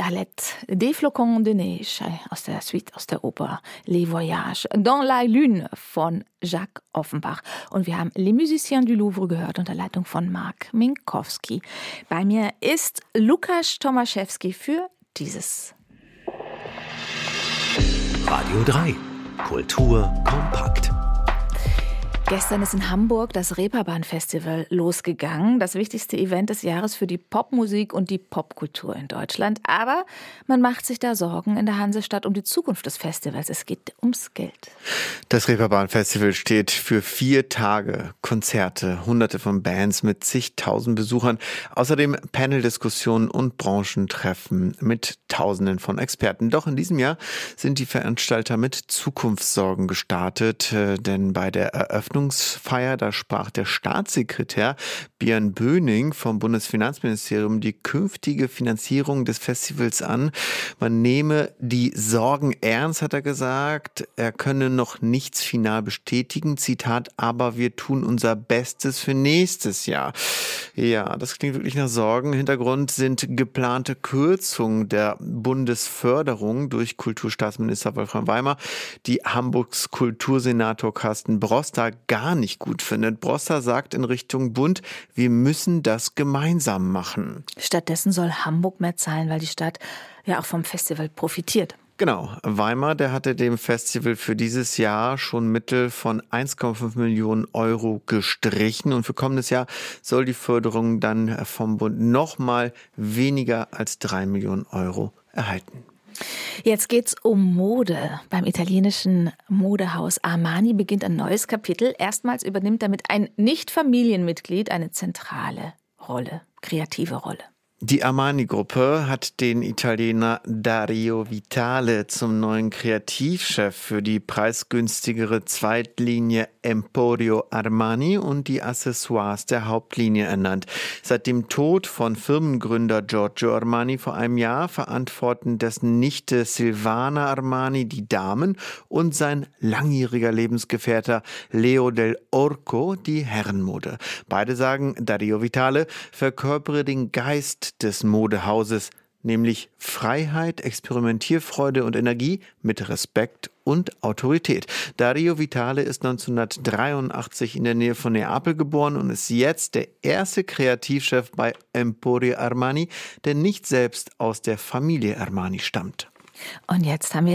Galette, des Flocons de Neige aus der Suite, aus der Oper Les Voyages, Dans la Lune von Jacques Offenbach. Und wir haben Les Musiciens du Louvre gehört unter Leitung von Mark Minkowski. Bei mir ist Lukasz Tomaszewski für dieses. Radio 3. Kultur kompakt. Gestern ist in Hamburg das Reeperbahn-Festival losgegangen. Das wichtigste Event des Jahres für die Popmusik und die Popkultur in Deutschland. Aber man macht sich da Sorgen in der Hansestadt um die Zukunft des Festivals. Es geht ums Geld. Das Reeperbahn-Festival steht für 4 Tage. Konzerte, hunderte von Bands mit zigtausend Besuchern. Außerdem Paneldiskussionen und Branchentreffen mit Tausenden von Experten. Doch in diesem Jahr sind die Veranstalter mit Zukunftssorgen gestartet. Denn bei der Eröffnungsfeier, da sprach der Staatssekretär Björn Böning vom Bundesfinanzministerium die künftige Finanzierung des Festivals an. Man nehme die Sorgen ernst, hat er gesagt. Er könne noch nichts final bestätigen. Zitat, aber wir tun unser Bestes für nächstes Jahr. Ja, das klingt wirklich nach Sorgen. Hintergrund sind geplante Kürzungen der Bundesförderung durch Kulturstaatsminister Wolfram Weimar, die Hamburgs Kultursenator Carsten Broster gar nicht gut findet. Broster sagt in Richtung Bund, wir müssen das gemeinsam machen. Stattdessen soll Hamburg mehr zahlen, weil die Stadt ja auch vom Festival profitiert. Genau, Weimar, der hatte dem Festival für dieses Jahr schon Mittel von 1,5 Millionen Euro gestrichen und für kommendes Jahr soll die Förderung dann vom Bund nochmal weniger als 3 Millionen Euro erhalten. Jetzt geht's um Mode. Beim italienischen Modehaus Armani beginnt ein neues Kapitel. Erstmals übernimmt damit ein Nicht-Familienmitglied eine zentrale Rolle, kreative Rolle. Die Armani-Gruppe hat den Italiener Dario Vitale zum neuen Kreativchef für die preisgünstigere Zweitlinie Emporio Armani und die Accessoires der Hauptlinie ernannt. Seit dem Tod von Firmengründer Giorgio Armani vor einem Jahr verantworten dessen Nichte Silvana Armani die Damen und sein langjähriger Lebensgefährte Leo Del Orco die Herrenmode. Beide sagen, Dario Vitale verkörpere den Geist des Modehauses, nämlich Freiheit, Experimentierfreude und Energie mit Respekt und Autorität. Dario Vitale ist 1983 in der Nähe von Neapel geboren und ist jetzt der erste Kreativchef bei Emporio Armani, der nicht selbst aus der Familie Armani stammt. Und jetzt haben wir